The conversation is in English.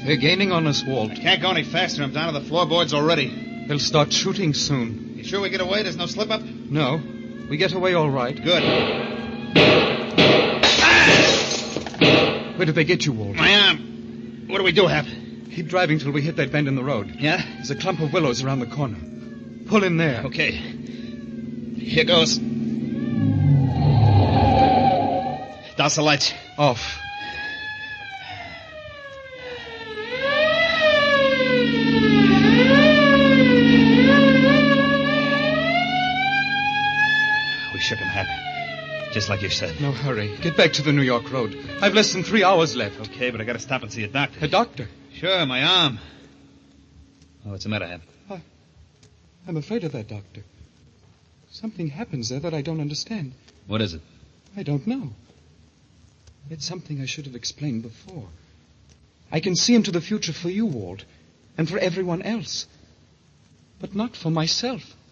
They're gaining on us, Walt. I can't go any faster. I'm down to the floorboards already. They'll start shooting soon. You sure we get away? There's no slip-up? No. We get away all right. Good. Where did they get you, Walt? My arm. What do we do, Hap? Keep driving till we hit that bend in the road. Yeah? There's a clump of willows around the corner. Pull in there. Okay. Here goes. Douse the lights. Off. We shook him, Hap. Just like you said. No hurry. Get back to the New York road. I've less than 3 hours left. Okay, but I gotta stop and see a doctor. A doctor? Sure, my arm. Oh, what's the matter, Hap? I'm afraid of that doctor. Something happens there that I don't understand. What is it? I don't know. It's something I should have explained before. I can see into the future for you, Walt, and for everyone else. But not for myself.